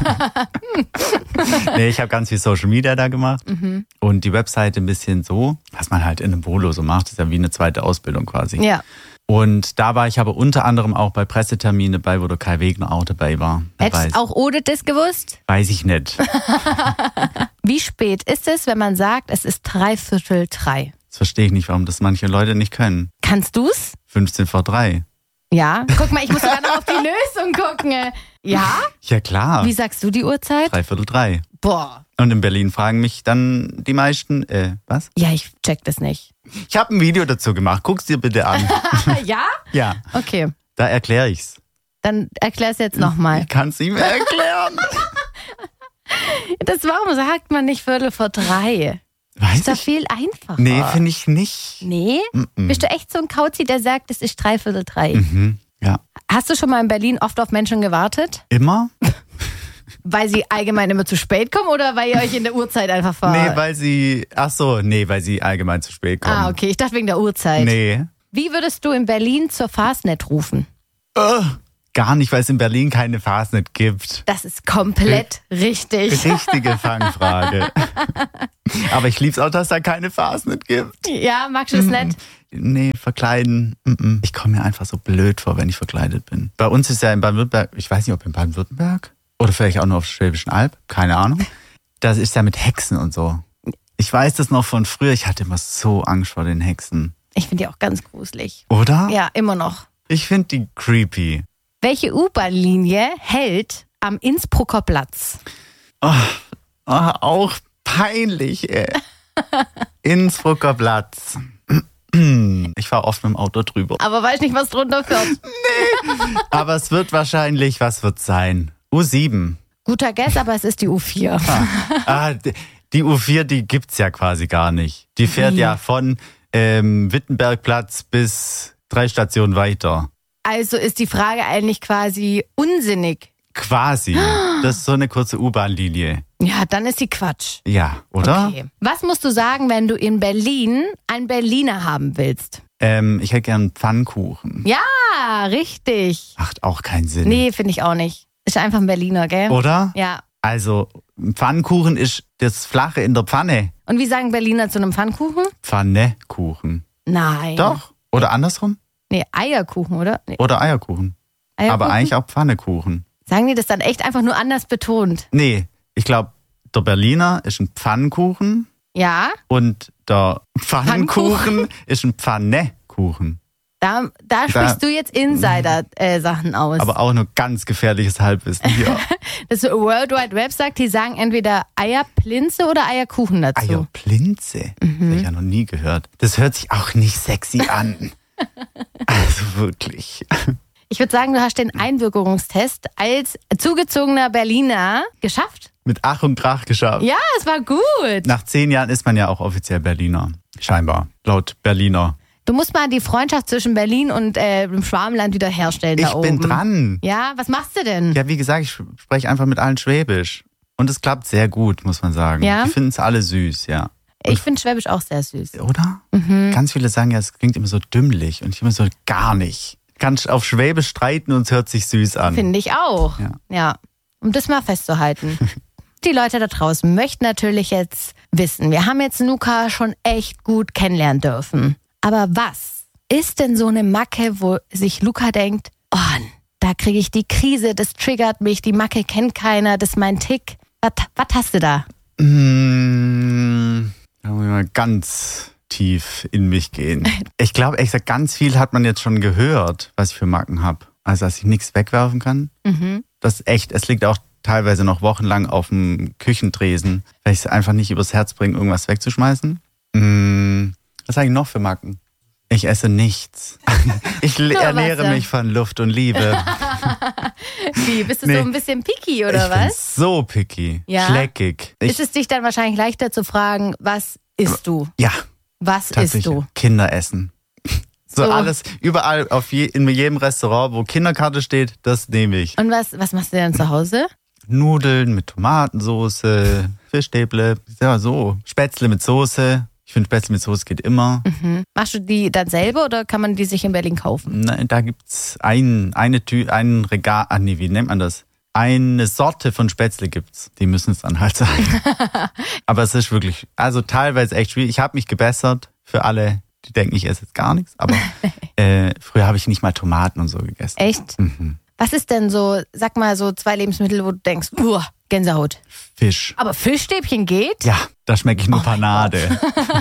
[SPEAKER 1] nee, ich habe ganz viel Social Media da gemacht
[SPEAKER 2] Mhm.
[SPEAKER 1] und die Webseite ein bisschen so, was man halt in einem Volo so macht, ist ja wie eine zweite Ausbildung quasi.
[SPEAKER 2] Ja.
[SPEAKER 1] Und da war ich aber unter anderem auch bei Presseterminen dabei, wo der Kai Wegner auch dabei war. Dabei
[SPEAKER 2] Hättest auch Ode das gewusst?
[SPEAKER 1] Weiß ich nicht.
[SPEAKER 2] Wie spät ist es, wenn man sagt, es ist dreiviertel drei?
[SPEAKER 1] Das verstehe ich nicht, warum das manche Leute nicht können.
[SPEAKER 2] Kannst du's?
[SPEAKER 1] fünfzehn vor drei.
[SPEAKER 2] Ja. Guck mal, ich muss sogar noch auf die Lösung gucken. Ja?
[SPEAKER 1] Ja klar,
[SPEAKER 2] Wie sagst du die Uhrzeit?
[SPEAKER 1] dreiviertel drei.
[SPEAKER 2] Boah.
[SPEAKER 1] Und in Berlin fragen mich dann die meisten, äh, was?
[SPEAKER 2] Ja, ich check das nicht.
[SPEAKER 1] Ich habe ein Video dazu gemacht, guck's dir bitte an.
[SPEAKER 2] Ja?
[SPEAKER 1] Ja,
[SPEAKER 2] Okay.
[SPEAKER 1] da erkläre ich's.
[SPEAKER 2] Dann erklär's jetzt nochmal.
[SPEAKER 1] Ich kann's nicht mehr erklären.
[SPEAKER 2] Das, warum sagt man nicht Viertel vor drei?
[SPEAKER 1] Weiß
[SPEAKER 2] Ist doch
[SPEAKER 1] ich.
[SPEAKER 2] viel einfacher.
[SPEAKER 1] Nee, finde ich nicht.
[SPEAKER 2] Nee?
[SPEAKER 1] Mm-mm.
[SPEAKER 2] Bist du echt so ein Kauzi, der sagt, es ist dreiviertel drei?
[SPEAKER 1] Mhm. Ja.
[SPEAKER 2] Hast du schon mal in Berlin oft auf Menschen gewartet?
[SPEAKER 1] Immer?
[SPEAKER 2] Weil sie allgemein immer zu spät kommen oder weil ihr euch in der Uhrzeit einfach ver...
[SPEAKER 1] Nee, weil sie, ach so, nee, weil sie allgemein zu spät kommen.
[SPEAKER 2] Ah, okay. Ich dachte wegen der Uhrzeit.
[SPEAKER 1] Nee.
[SPEAKER 2] Wie würdest du in Berlin zur Fastnet rufen?
[SPEAKER 1] Äh, Gar nicht, weil es in Berlin keine Fasnet gibt.
[SPEAKER 2] Das ist komplett richtig.
[SPEAKER 1] Richtige Fangfrage. Aber ich lieb's auch, dass da keine Fasnet gibt.
[SPEAKER 2] Ja, magst du das nicht?
[SPEAKER 1] Nee, verkleiden. Ich komme mir einfach so blöd vor, wenn ich verkleidet bin. Bei uns ist ja in Baden-Württemberg, ich weiß nicht, ob in Baden-Württemberg oder vielleicht auch nur auf der Schwäbischen Alb, keine Ahnung. Das ist ja mit Hexen und so. Ich weiß das noch von früher, ich hatte immer so Angst vor den Hexen.
[SPEAKER 2] Ich finde die auch ganz gruselig.
[SPEAKER 1] Oder?
[SPEAKER 2] Ja, immer noch.
[SPEAKER 1] Ich finde die creepy.
[SPEAKER 2] Welche U-Bahn-Linie hält am Innsbrucker Platz?
[SPEAKER 1] Oh, oh, auch peinlich, ey. Innsbrucker Platz. Ich fahre oft mit dem Auto drüber.
[SPEAKER 2] Aber weiß nicht, was drunter führt.
[SPEAKER 1] Nee. Aber es wird wahrscheinlich, was wird sein? U sieben.
[SPEAKER 2] Guter Guess, aber es ist die U vier.
[SPEAKER 1] Ah, ah, die U vier, die gibt's ja quasi gar nicht. Die fährt
[SPEAKER 2] Wie?
[SPEAKER 1] ja von ähm, Wittenbergplatz bis drei Stationen weiter.
[SPEAKER 2] Also ist die Frage eigentlich quasi unsinnig.
[SPEAKER 1] Quasi. Das ist so eine kurze U-Bahn-Linie.
[SPEAKER 2] Ja, dann ist die Quatsch.
[SPEAKER 1] Ja, oder?
[SPEAKER 2] Okay. Was musst du sagen, wenn du in Berlin einen Berliner haben willst?
[SPEAKER 1] Ähm, ich hätte gern Pfannkuchen.
[SPEAKER 2] Ja, richtig.
[SPEAKER 1] Macht auch keinen Sinn.
[SPEAKER 2] Nee, finde ich auch nicht. Ist einfach ein Berliner, gell?
[SPEAKER 1] Oder?
[SPEAKER 2] Ja.
[SPEAKER 1] Also, Pfannkuchen ist das Flache in der Pfanne.
[SPEAKER 2] Und wie sagen Berliner zu einem Pfannkuchen?
[SPEAKER 1] Pfannekuchen.
[SPEAKER 2] Nein.
[SPEAKER 1] Doch? Oder andersrum?
[SPEAKER 2] Nee, Eierkuchen, oder? Nee.
[SPEAKER 1] Oder Eierkuchen.
[SPEAKER 2] Eierkuchen?
[SPEAKER 1] Aber eigentlich auch Pfannekuchen.
[SPEAKER 2] Sagen die das dann echt einfach nur anders betont?
[SPEAKER 1] Nee, ich glaube, der Berliner ist ein Pfannkuchen
[SPEAKER 2] Ja.
[SPEAKER 1] und der Pfannkuchen
[SPEAKER 2] Pfannkuchen.
[SPEAKER 1] ist ein Pfannekuchen.
[SPEAKER 2] Da, da sprichst du jetzt Insider-Sachen aus.
[SPEAKER 1] Aber auch nur ganz gefährliches Halbwissen hier.
[SPEAKER 2] Das World Wide Web sagt, die sagen entweder Eierplinze oder Eierkuchen dazu.
[SPEAKER 1] Eierplinze? Mhm. Habe ich ja noch nie gehört. Das hört sich auch nicht sexy an. Also wirklich.
[SPEAKER 2] Ich würde sagen, du hast den Einbürgerungstest als zugezogener Berliner geschafft.
[SPEAKER 1] Mit Ach und Krach geschafft.
[SPEAKER 2] Ja, es war gut.
[SPEAKER 1] Nach zehn Jahren ist man ja auch offiziell Berliner. Scheinbar. Laut Berliner.
[SPEAKER 2] Du musst mal die Freundschaft zwischen Berlin und äh, dem Schwabenland wieder herstellen
[SPEAKER 1] Ich
[SPEAKER 2] da
[SPEAKER 1] bin
[SPEAKER 2] oben.
[SPEAKER 1] dran.
[SPEAKER 2] Ja, was machst du denn?
[SPEAKER 1] Ja, wie gesagt, ich spreche einfach mit allen Schwäbisch. Und es klappt sehr gut, muss man sagen.
[SPEAKER 2] Ja?
[SPEAKER 1] Die finden es alle süß, ja.
[SPEAKER 2] Ich finde Schwäbisch auch sehr süß.
[SPEAKER 1] Oder?
[SPEAKER 2] Mhm.
[SPEAKER 1] Ganz viele sagen ja, es klingt immer so dümmlich. Und ich immer so, gar nicht. Kannst auf Schwäbisch streiten und es hört sich süß an.
[SPEAKER 2] Finde ich auch.
[SPEAKER 1] Ja.
[SPEAKER 2] Ja. Um das mal festzuhalten. Die Leute da draußen möchten natürlich jetzt wissen, wir haben jetzt Nuka schon echt gut kennenlernen dürfen. Aber was ist denn so eine Macke, wo sich Luca denkt, oh, da kriege ich die Krise, das triggert mich, die Macke kennt keiner, das ist mein Tick. Was, was hast du da?
[SPEAKER 1] Mmh, da muss ich mal ganz tief in mich gehen. Ich glaube, ehrlich gesagt, ganz viel hat man jetzt schon gehört, was ich für Macken habe. Also, dass ich nichts wegwerfen kann.
[SPEAKER 2] Mhm.
[SPEAKER 1] Das ist echt, es liegt auch teilweise noch wochenlang auf dem Küchentresen, weil ich es einfach nicht übers Herz bringe, irgendwas wegzuschmeißen. Mmh, was habe ich noch für Macken? Ich esse nichts. Ich
[SPEAKER 2] Nur
[SPEAKER 1] ernähre
[SPEAKER 2] Wasser.
[SPEAKER 1] mich von Luft und Liebe.
[SPEAKER 2] Wie, bist du
[SPEAKER 1] Nee.
[SPEAKER 2] so ein bisschen picky oder
[SPEAKER 1] ich bin
[SPEAKER 2] was?
[SPEAKER 1] so picky.
[SPEAKER 2] Ja?
[SPEAKER 1] Schleckig. Ich,
[SPEAKER 2] Ist es dich dann wahrscheinlich leichter zu fragen, was isst du?
[SPEAKER 1] ja,
[SPEAKER 2] Was isst
[SPEAKER 1] tatsächlich.
[SPEAKER 2] du?
[SPEAKER 1] Kinder essen. So,
[SPEAKER 2] So.
[SPEAKER 1] alles, überall, auf je, in jedem Restaurant, wo Kinderkarte steht, das nehme ich.
[SPEAKER 2] Und was, was machst du denn zu Hause?
[SPEAKER 1] Nudeln mit Tomatensoße, Fischstäble, ja so. Spätzle mit Soße. Ich finde, Spätzle mit Soße geht immer.
[SPEAKER 2] Mhm. Machst du die dann selber oder kann man die sich in Berlin kaufen?
[SPEAKER 1] Nein, da gibt's ein, eine Tü ein Regal, ah nee, wie nennt man das? Eine Sorte von Spätzle gibt's. Die müssen es dann halt sein. Aber es ist wirklich, also teilweise echt schwierig. Ich habe mich gebessert für alle, die denken, ich esse jetzt gar nichts. Aber äh, früher habe ich nicht mal Tomaten und so gegessen.
[SPEAKER 2] Echt?
[SPEAKER 1] Mhm.
[SPEAKER 2] Was ist denn so, sag mal so zwei Lebensmittel, wo du denkst, uah, Gänsehaut.
[SPEAKER 1] Fisch.
[SPEAKER 2] Aber Fischstäbchen geht?
[SPEAKER 1] Ja, da schmecke ich nur Panade.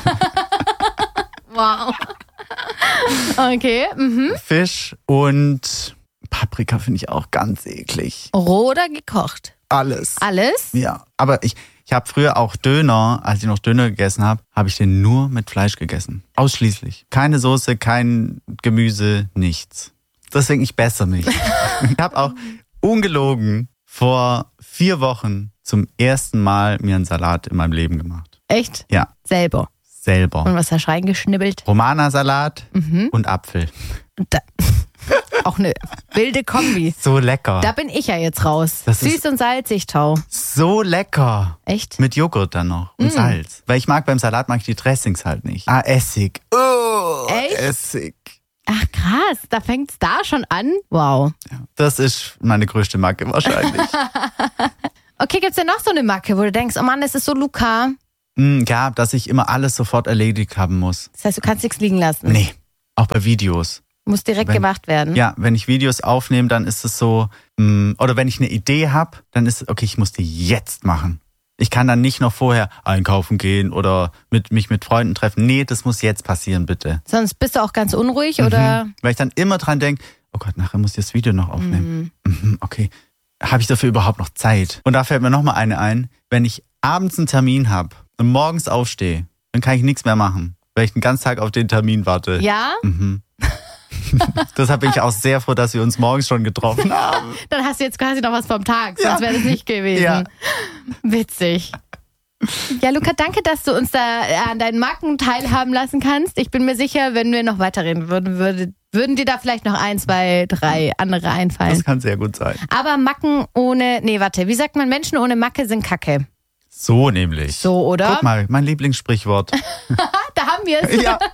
[SPEAKER 2] Wow. Okay. Mhm.
[SPEAKER 1] Fisch und Paprika finde ich auch ganz eklig.
[SPEAKER 2] Roh oder gekocht?
[SPEAKER 1] Alles.
[SPEAKER 2] Alles?
[SPEAKER 1] Ja, aber ich, ich habe früher auch Döner, als ich noch Döner gegessen habe, habe ich den nur mit Fleisch gegessen. Ausschließlich. Keine Soße, kein Gemüse, nichts. Deswegen, ich bessere mich. Ich habe auch ungelogen vor vier Wochen zum ersten Mal mir einen Salat in meinem Leben gemacht.
[SPEAKER 2] Echt?
[SPEAKER 1] Ja,
[SPEAKER 2] Selber.
[SPEAKER 1] selber.
[SPEAKER 2] Und was hast du reingeschnibbelt?
[SPEAKER 1] Romana-Salat
[SPEAKER 2] Mhm.
[SPEAKER 1] und Apfel.
[SPEAKER 2] Und da, auch eine wilde Kombi.
[SPEAKER 1] So lecker.
[SPEAKER 2] Da bin ich ja jetzt raus.
[SPEAKER 1] Das
[SPEAKER 2] Süß
[SPEAKER 1] ist-
[SPEAKER 2] und salzig, Tau.
[SPEAKER 1] So lecker.
[SPEAKER 2] Echt?
[SPEAKER 1] Mit Joghurt dann noch und
[SPEAKER 2] Mm.
[SPEAKER 1] Salz. Weil ich mag beim Salat mag ich die Dressings halt nicht. Ah, Essig. Oh,
[SPEAKER 2] Echt?
[SPEAKER 1] Essig.
[SPEAKER 2] Ach, krass. Krass, da fängt's da schon an? Wow.
[SPEAKER 1] Ja, das ist meine größte Macke wahrscheinlich.
[SPEAKER 2] Okay, gibt's denn noch so eine Macke, wo du denkst, oh Mann, das ist so Luca?
[SPEAKER 1] Ja, dass ich immer alles sofort erledigt haben muss.
[SPEAKER 2] Das heißt, du kannst nichts liegen lassen?
[SPEAKER 1] Nee, auch bei Videos.
[SPEAKER 2] Muss direkt
[SPEAKER 1] wenn,
[SPEAKER 2] gemacht werden.
[SPEAKER 1] Ja, wenn ich Videos aufnehme, dann ist es so, mh, oder wenn ich eine Idee habe, dann ist es, okay, ich muss die jetzt machen. Ich kann dann nicht noch vorher einkaufen gehen oder mit, mich mit Freunden treffen. Nee, das muss jetzt passieren, bitte.
[SPEAKER 2] Sonst bist du auch ganz unruhig,
[SPEAKER 1] mhm.
[SPEAKER 2] oder?
[SPEAKER 1] Weil ich dann immer dran denke, oh Gott, nachher muss ich das Video noch aufnehmen. Mhm. Mhm, okay, habe ich dafür überhaupt noch Zeit? Und da fällt mir nochmal eine ein, wenn ich abends einen Termin habe und morgens aufstehe, dann kann ich nichts mehr machen, weil ich den ganzen Tag auf den Termin warte.
[SPEAKER 2] Ja?
[SPEAKER 1] Mhm. Deshalb bin ich auch sehr froh, dass wir uns morgens schon getroffen haben.
[SPEAKER 2] Dann hast du jetzt quasi noch was vom Tag, sonst
[SPEAKER 1] Ja.
[SPEAKER 2] wäre das nicht gewesen.
[SPEAKER 1] Ja.
[SPEAKER 2] Witzig. Ja, Luca, danke, dass du uns da an deinen Macken teilhaben lassen kannst. Ich bin mir sicher, wenn wir noch weiterreden würden, würde, würden dir da vielleicht noch ein, zwei, drei andere einfallen.
[SPEAKER 1] Das kann sehr gut sein.
[SPEAKER 2] Aber Macken ohne, nee, warte, wie sagt man, Menschen ohne Macke sind Kacke.
[SPEAKER 1] So nämlich.
[SPEAKER 2] So, oder?
[SPEAKER 1] Guck mal, mein Lieblingssprichwort.
[SPEAKER 2] Da haben wir es.
[SPEAKER 1] Ja.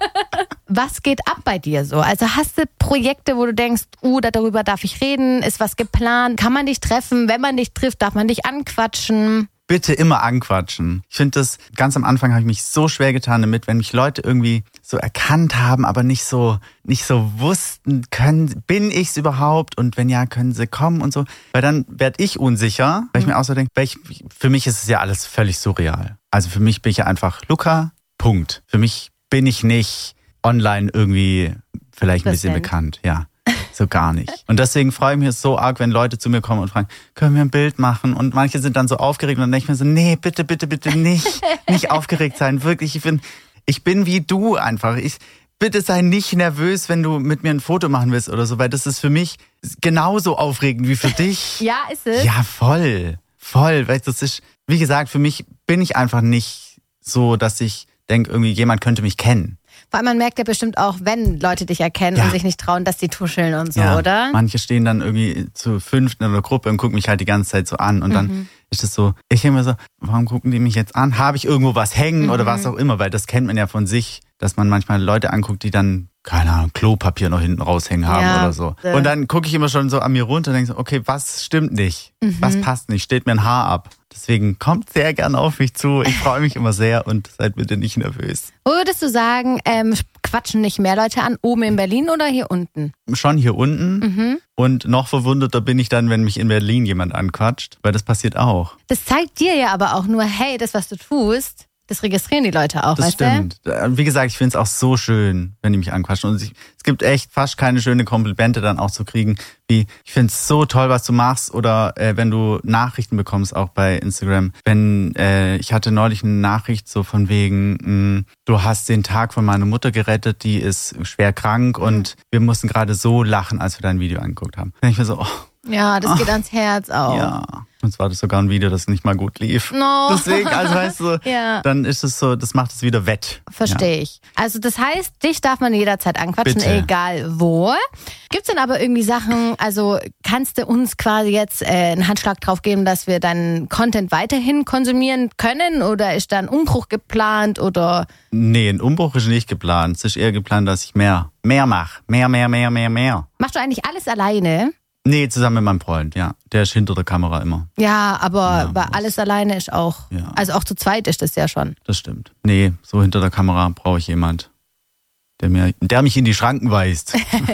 [SPEAKER 2] Was geht ab bei dir so? Also hast du Projekte, wo du denkst, uh, darüber darf ich reden, ist was geplant? Kann man dich treffen? Wenn man dich trifft, darf man dich anquatschen?
[SPEAKER 1] Bitte immer anquatschen. Ich finde das, ganz am Anfang habe ich mich so schwer getan damit, wenn mich Leute irgendwie so erkannt haben, aber nicht so, nicht so wussten, können, bin ich's überhaupt? Und wenn ja, können sie kommen und so. Weil dann werde ich unsicher, weil ich mir auch so denke, weil ich, für mich ist es ja alles völlig surreal. Also für mich bin ich ja einfach Luca, Punkt. Für mich bin ich nicht online irgendwie vielleicht ein bisschen bekannt, ja. So gar nicht. Und deswegen freue ich mich so arg, wenn Leute zu mir kommen und fragen, können wir ein Bild machen? Und manche sind dann so aufgeregt und dann denke ich mir so, nee, bitte, bitte, bitte nicht, nicht aufgeregt sein. Wirklich, ich bin, ich bin wie du einfach. Ich, bitte sei nicht nervös, wenn du mit mir ein Foto machen willst oder so, weil das ist für mich genauso aufregend wie für dich.
[SPEAKER 2] Ja, ist es?
[SPEAKER 1] Ja, voll, voll. Weil das ist, wie gesagt, für mich bin ich einfach nicht so, dass ich denke, irgendwie jemand könnte mich kennen.
[SPEAKER 2] Vor allem, man merkt ja bestimmt auch, wenn Leute dich erkennen
[SPEAKER 1] Ja.
[SPEAKER 2] und sich nicht trauen, dass die tuscheln und so,
[SPEAKER 1] Ja,
[SPEAKER 2] oder?
[SPEAKER 1] manche stehen dann irgendwie zu fünften in der Gruppe und gucken mich halt die ganze Zeit so an. Und dann
[SPEAKER 2] Mhm.
[SPEAKER 1] ist es so, ich denke mir so, warum gucken die mich jetzt an? Habe ich irgendwo was hängen
[SPEAKER 2] Mhm.
[SPEAKER 1] oder was auch immer? Weil das kennt man ja von sich, dass man manchmal Leute anguckt, die dann, keine Ahnung, Klopapier noch hinten raushängen haben
[SPEAKER 2] Ja,
[SPEAKER 1] oder so.
[SPEAKER 2] äh.
[SPEAKER 1] Und dann gucke ich immer schon so an mir runter und denke so, okay, was stimmt nicht?
[SPEAKER 2] Mhm.
[SPEAKER 1] Was passt nicht? Steht mir ein Haar ab? Deswegen kommt sehr gern auf mich zu. Ich freue mich immer sehr und seid bitte nicht nervös.
[SPEAKER 2] Wo würdest du sagen, ähm, quatschen nicht mehr Leute an, oben in Berlin oder hier unten?
[SPEAKER 1] Schon hier unten.
[SPEAKER 2] Mhm.
[SPEAKER 1] Und noch verwunderter bin ich dann, wenn mich in Berlin jemand anquatscht, weil das passiert auch.
[SPEAKER 2] Das zeigt dir ja aber auch nur, hey, das, was du tust, das registrieren die Leute auch,
[SPEAKER 1] Das
[SPEAKER 2] weißt
[SPEAKER 1] stimmt. Wie gesagt, ich finde es auch so schön, wenn die mich anquatschen. Und ich, es gibt echt fast keine schöne Komplimente dann auch zu kriegen, wie ich finde es so toll, was du machst. Oder äh, wenn du Nachrichten bekommst, auch bei Instagram. Wenn äh, ich hatte neulich eine Nachricht so von wegen, mh, du hast den Tag von meiner Mutter gerettet, die ist schwer krank und wir mussten gerade so lachen, als wir dein Video angeguckt haben. Dann denk ich mir so, oh,
[SPEAKER 2] du? Ja, das geht ans Herz auch.
[SPEAKER 1] ja. Und zwar war das sogar ein Video, das nicht mal gut lief.
[SPEAKER 2] No.
[SPEAKER 1] Deswegen, also weißt du,
[SPEAKER 2] Ja.
[SPEAKER 1] dann ist es so, das macht es wieder wett.
[SPEAKER 2] Verstehe ich. Also das heißt, dich darf man jederzeit anquatschen,
[SPEAKER 1] Bitte.
[SPEAKER 2] egal wo. Gibt's denn aber irgendwie Sachen, also kannst du uns quasi jetzt äh, einen Handschlag drauf geben, dass wir deinen Content weiterhin konsumieren können? Oder ist da ein Umbruch geplant? Oder
[SPEAKER 1] Nee, ein Umbruch ist nicht geplant. Es ist eher geplant, dass ich mehr, mehr mache. Mehr, mehr, mehr, mehr, mehr.
[SPEAKER 2] machst du eigentlich alles alleine?
[SPEAKER 1] Nee, zusammen mit meinem Freund, ja. Der ist hinter der Kamera immer.
[SPEAKER 2] Ja, aber
[SPEAKER 1] Ja,
[SPEAKER 2] bei
[SPEAKER 1] muss.
[SPEAKER 2] alles alleine ist auch,
[SPEAKER 1] Ja.
[SPEAKER 2] also auch zu zweit ist das ja schon.
[SPEAKER 1] Das stimmt. Nee, so hinter der Kamera brauche ich jemand, der, mir, der mich in die Schranken weist.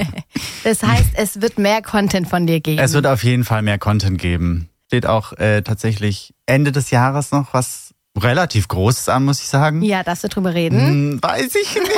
[SPEAKER 2] Das heißt, es wird mehr Content von dir geben.
[SPEAKER 1] Es wird auf jeden Fall mehr Content geben. Steht auch äh, tatsächlich Ende des Jahres noch was relativ Großes an, muss ich sagen.
[SPEAKER 2] Ja, darfst du drüber reden?
[SPEAKER 1] Hm, weiß ich nicht.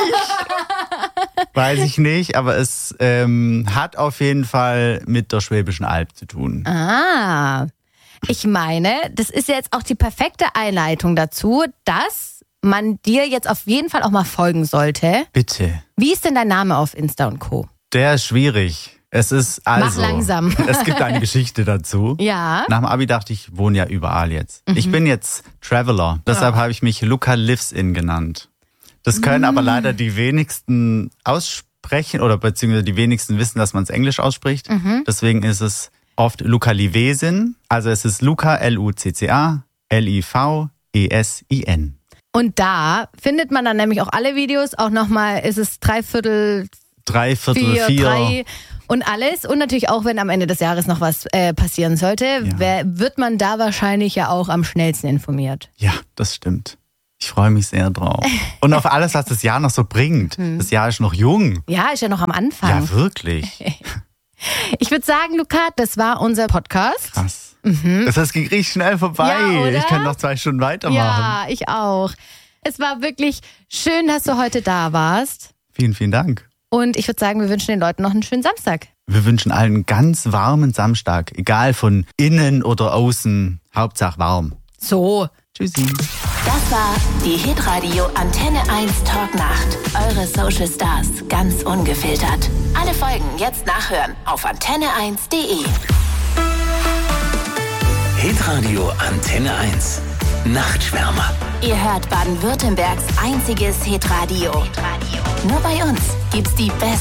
[SPEAKER 1] Weiß ich nicht, aber es ähm, hat auf jeden Fall mit der Schwäbischen Alb zu tun.
[SPEAKER 2] Ah, ich meine, das ist jetzt auch die perfekte Einleitung dazu, dass man dir jetzt auf jeden Fall auch mal folgen sollte.
[SPEAKER 1] Bitte.
[SPEAKER 2] Wie ist denn dein Name auf Insta und Co.?
[SPEAKER 1] Der ist schwierig. Es ist also.
[SPEAKER 2] Mach langsam.
[SPEAKER 1] Es gibt eine Geschichte dazu.
[SPEAKER 2] Ja.
[SPEAKER 1] Nach dem Abi dachte ich, ich wohne ja überall jetzt. Ich bin jetzt Traveler. Deshalb habe ich mich Luca Lives In genannt. Das können aber leider die wenigsten aussprechen oder beziehungsweise die wenigsten wissen, dass man es Englisch ausspricht. Deswegen ist es oft Luca Livesin. Also es ist Luca, L U C C A, L I V E S I N.
[SPEAKER 2] Und da findet man dann nämlich auch alle Videos. Auch nochmal ist es dreiviertel
[SPEAKER 1] drei Viertel,
[SPEAKER 2] vier,
[SPEAKER 1] vier.
[SPEAKER 2] drei und alles. Und natürlich auch, wenn am Ende des Jahres noch was äh, passieren sollte,
[SPEAKER 1] Ja.
[SPEAKER 2] wer, wird man da wahrscheinlich ja auch am schnellsten informiert.
[SPEAKER 1] Ja, das stimmt. Ich freue mich sehr drauf. Und auf alles, was das Jahr noch so bringt. Das Jahr ist noch jung.
[SPEAKER 2] Ja, ist ja noch am Anfang.
[SPEAKER 1] Ja, wirklich.
[SPEAKER 2] Ich würde sagen, Luca, das war unser Podcast.
[SPEAKER 1] Krass. Das heißt, es ging richtig schnell vorbei.
[SPEAKER 2] Ja, oder?
[SPEAKER 1] Ich kann noch zwei Stunden weitermachen.
[SPEAKER 2] Ja, ich auch. Es war wirklich schön, dass du heute da warst.
[SPEAKER 1] Vielen, vielen Dank.
[SPEAKER 2] Und ich würde sagen, wir wünschen den Leuten noch einen schönen Samstag.
[SPEAKER 1] Wir wünschen allen einen ganz warmen Samstag. Egal von innen oder außen. Hauptsache warm.
[SPEAKER 2] So.
[SPEAKER 1] Tschüssi.
[SPEAKER 3] Das war die Hitradio Antenne eins Talknacht. Eure Social Stars, ganz ungefiltert. Alle Folgen jetzt nachhören auf antenne eins punkt de.
[SPEAKER 4] Hitradio Antenne eins. Nachtschwärmer.
[SPEAKER 3] Ihr hört Baden-Württembergs einziges Hitradio. Nur bei uns gibt's die besten